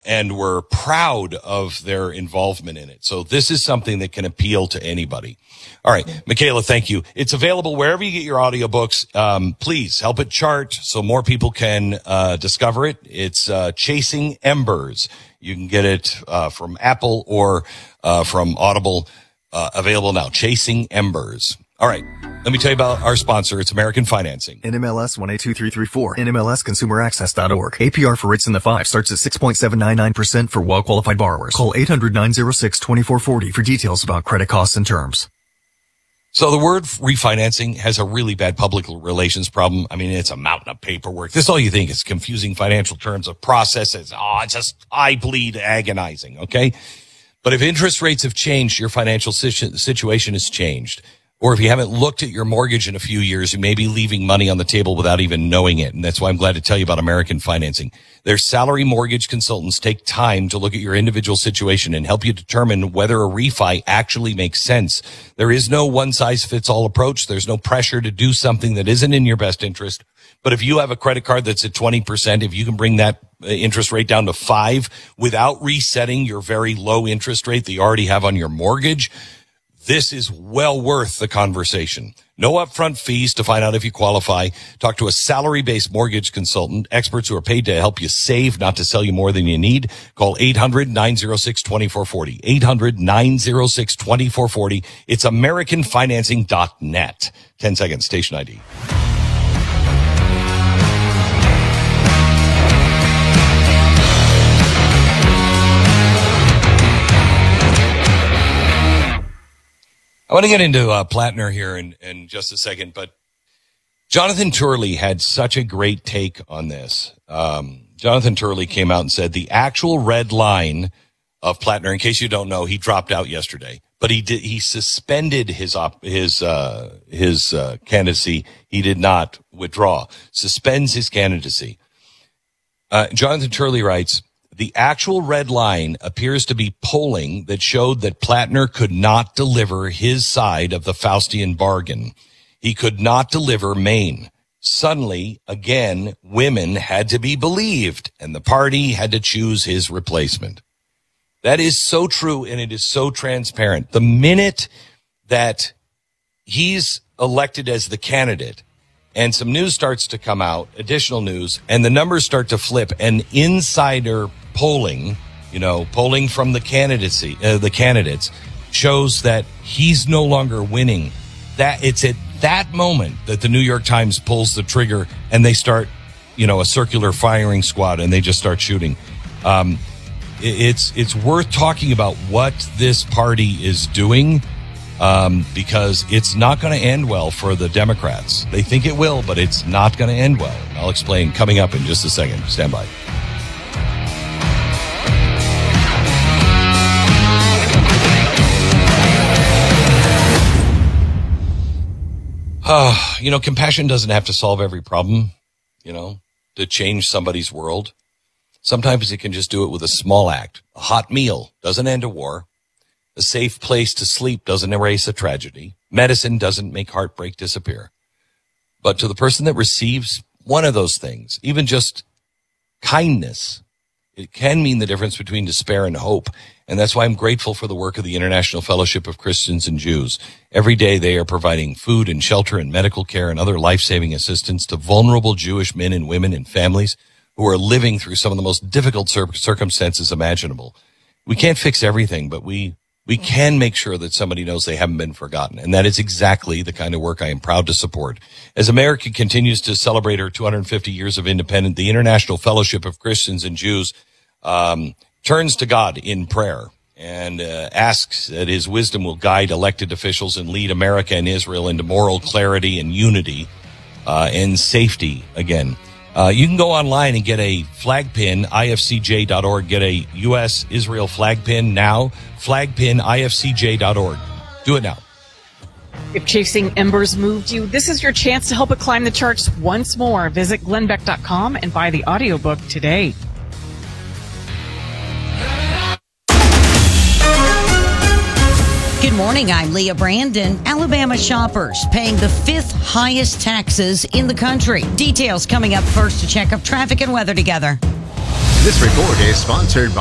and were proud of their involvement in it. So this is something that can appeal to anybody. All right, Michaela, thank you. It's available wherever you get your audiobooks. Please help it chart so more people can discover it. It's Chasing Embers. You can get it from Apple or from Audible. Available now. Chasing Embers. All right. Let me tell you about our sponsor. It's American Financing. NMLS 182334. NMLSConsumerAccess.org. APR for rates in the 5 starts at 6.799% for well-qualified borrowers. Call 800-906-2440 for details about credit costs and terms. So the word refinancing has a really bad public relations problem. I mean, it's a mountain of paperwork. This is all you think is confusing financial terms of processes. It's just eye bleed agonizing. Okay. But if interest rates have changed, your financial situation has changed. Or if you haven't looked at your mortgage in a few years, you may be leaving money on the table without even knowing it. And that's why I'm glad to tell you about American Financing. Their salary mortgage consultants take time to look at your individual situation and help you determine whether a refi actually makes sense. There is no one-size-fits-all approach. There's no pressure to do something that isn't in your best interest. But if you have a credit card that's at 20%, if you can bring that interest rate down to 5% without resetting your very low interest rate that you already have on your mortgage, this is well worth the conversation. No upfront fees to find out if you qualify. Talk to a salary-based mortgage consultant, experts who are paid to help you save, not to sell you more than you need. Call 800-906-2440. 800-906-2440. It's AmericanFinancing.net. 10 seconds, station ID. I want to get into Plattner here in just a second, but Jonathan Turley had such a great take on this. Jonathan Turley came out and said the actual red line of Plattner, in case you don't know, he dropped out yesterday, but he suspended his candidacy. He did not withdraw. Suspends his candidacy. Jonathan Turley writes, the actual red line appears to be polling that showed that Plattner could not deliver his side of the Faustian bargain. He could not deliver Maine. Suddenly, again, women had to be believed, and the party had to choose his replacement. That is so true, and it is so transparent. The minute that he's elected as the candidate, and some news starts to come out, additional news, and the numbers start to flip, and insider polling, polling from the candidates shows that he's no longer winning. That it's at that moment that the New York Times pulls the trigger and they start, a circular firing squad and they just start shooting. It's worth talking about what this party is doing, because it's not going to end well for the Democrats. They think it will, but it's not going to end well. I'll explain coming up in just a second. Stand by. Compassion doesn't have to solve every problem, to change somebody's world. Sometimes it can just do it with a small act. A hot meal doesn't end a war. A safe place to sleep doesn't erase a tragedy. Medicine doesn't make heartbreak disappear. But to the person that receives one of those things, even just kindness, it can mean the difference between despair and hope. And that's why I'm grateful for the work of the International Fellowship of Christians and Jews. Every day they are providing food and shelter and medical care and other life-saving assistance to vulnerable Jewish men and women and families who are living through some of the most difficult circumstances imaginable. We can't fix everything, but we can make sure that somebody knows they haven't been forgotten. And that is exactly the kind of work I am proud to support. As America continues to celebrate her 250 years of independence, the International Fellowship of Christians and Jews turns to God in prayer and asks that his wisdom will guide elected officials and lead America and Israel into moral clarity and unity and safety again. You can go online and get a flag pin, ifcj.org. Get a U.S. Israel flag pin now, flagpin.ifcj.org. Do it now. If Chasing Embers moved you, this is your chance to help it climb the charts once more. Visit glennbeck.com and buy the audiobook today. Good morning, I'm Leah Brandon. Alabama shoppers paying the 5th highest taxes in the country. Details coming up first to check up traffic and weather together. This report is sponsored by